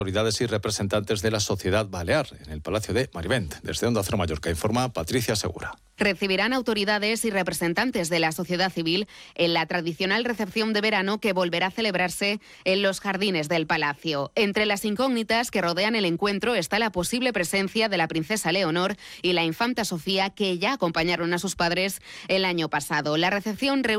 Autoridades y representantes de la sociedad balear en el Palacio de Marivent. Desde Onda Cero Mallorca informa Patricia Segura. Recibirán autoridades y representantes de la sociedad civil en la tradicional recepción de verano que volverá a celebrarse en los jardines del Palacio. Entre las incógnitas que rodean el encuentro está la posible presencia de la princesa Leonor y la infanta Sofía, que ya acompañaron a sus padres el año pasado. La recepción